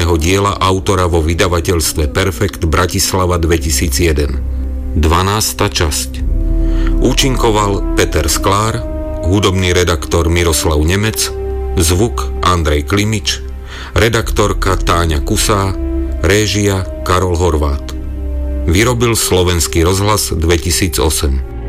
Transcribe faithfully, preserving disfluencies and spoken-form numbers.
nového diela autora vo vydavateľstve Perfekt Bratislava dvetisícjeden. dvanásta časť. Účinkoval Peter Sklár, hudobný redaktor Miroslav Nemec, zvuk Andrej Klimič, redaktorka Táňa Kusá, réžia Karol Horvát. Vyrobil Slovenský rozhlas dvetisícosem.